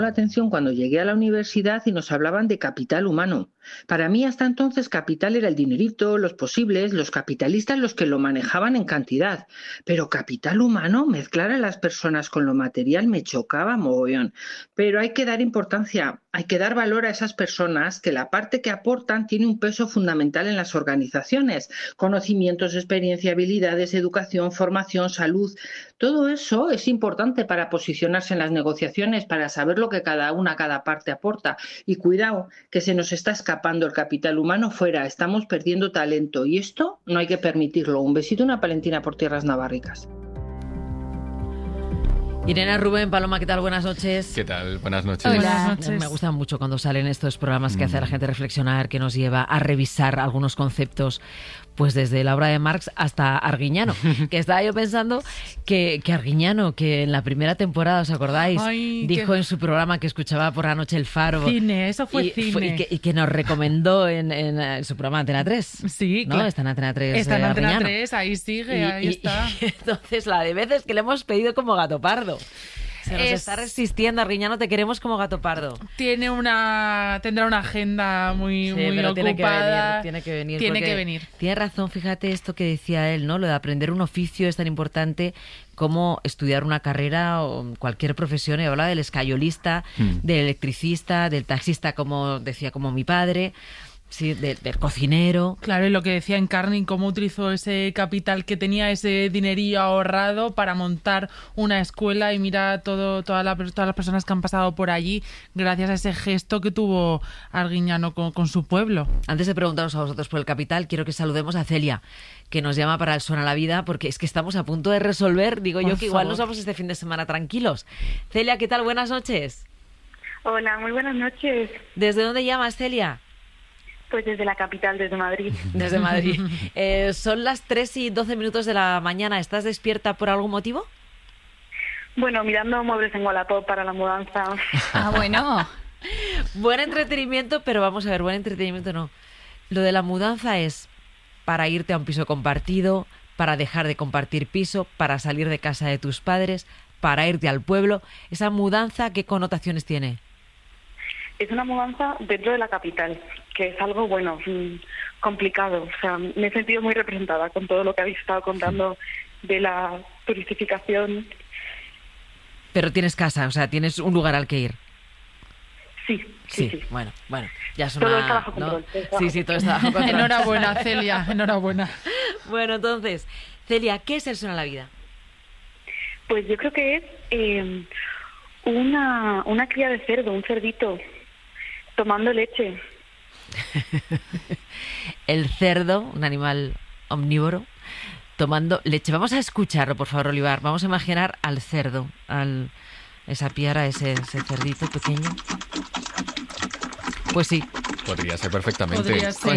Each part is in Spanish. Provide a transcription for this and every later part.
la atención cuando llegué a la universidad y nos hablaban de capital humano. Para mí hasta entonces capital era el dinerito, los posibles, los capitalistas los que lo manejaban en cantidad. Pero capital humano, mezclar a las personas con lo material me chocaba mogollón. Pero hay que dar importancia, hay que dar valor a esas personas que la parte que aportan tiene un peso fundamental en las organizaciones. Conocimientos, experiencia, habilidades, educación, formación, salud. Todo eso es importante para posicionarse en las negociaciones, para saber lo que cada parte aporta. Y cuidado, que se nos está escapando el capital humano fuera, estamos perdiendo talento y esto no hay que permitirlo. Un besito, una palentina por tierras navarricas. Irene, Rubén, Paloma, ¿qué tal? Buenas noches. ¿Qué tal? Buenas noches. Hola. Buenas noches. Me gusta mucho cuando salen estos programas que hace a la gente reflexionar, que nos lleva a revisar algunos conceptos, pues desde la obra de Marx hasta Arguiñano. Que estaba yo pensando que Arguiñano, que en la primera temporada, ¿os acordáis? Ay, dijo en su programa que escuchaba por la noche El Faro. Cine, eso fue cine. Y que nos recomendó en su programa Antena 3. Sí, ¿no? claro. Está en Antena 3. Está en Antena Arguiñano. 3, ahí sigue, ahí está. Y entonces, la de veces que le hemos pedido como gato pardo. Se nos está resistiendo, Arguiñano, te queremos como gato pardo. Tendrá una agenda muy ocupada. Tiene que venir. Tiene razón, fíjate esto que decía él, ¿no? Lo de aprender un oficio es tan importante como estudiar una carrera o cualquier profesión. Y habla del escayolista, del electricista, del taxista, como decía, como mi padre. Sí, del cocinero. Claro, y lo que decía Encarni, cómo utilizó ese capital que tenía, ese dinerillo ahorrado para montar una escuela, y mira todas las personas que han pasado por allí gracias a ese gesto que tuvo Arguiñano con su pueblo. Antes de preguntaros a vosotros por el capital, quiero que saludemos a Celia, que nos llama para el Suena la Vida, porque es que estamos a punto de resolver, digo yo, que igual nos vamos este fin de semana tranquilos. Celia, ¿qué tal? Buenas noches. Hola, muy buenas noches. ¿Desde dónde llamas, Celia? Pues desde la capital, desde Madrid. Desde Madrid. Son las 3:12 de la mañana. ¿Estás despierta por algún motivo? Bueno, mirando muebles en Wallapop para la mudanza. Ah, bueno. Buen entretenimiento, pero vamos a ver, buen entretenimiento no. Lo de la mudanza es para irte a un piso compartido, para dejar de compartir piso, para salir de casa de tus padres, para irte al pueblo. ¿Esa mudanza qué connotaciones tiene? Es una mudanza dentro de la capital, que es algo, complicado. O sea, me he sentido muy representada con todo lo que habéis estado contando de la turistificación. Pero tienes casa, o sea, tienes un lugar al que ir. Sí. Bueno, ya es todo está bajo control. Sí, todo está bajo control. Enhorabuena, Celia, enhorabuena. Bueno, entonces, Celia, ¿qué es el Suena la Vida? Pues yo creo que es una cría de cerdo, un cerdito, tomando leche. El cerdo, un animal omnívoro, tomando leche. Vamos a escucharlo, por favor, Olivar. Vamos a imaginar al cerdo, esa piara, ese cerdito pequeño. Pues sí. Podría ser perfectamente. Podría ser.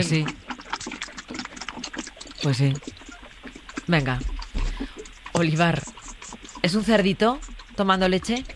Pues sí. Venga. Olivar, ¿es un cerdito tomando leche?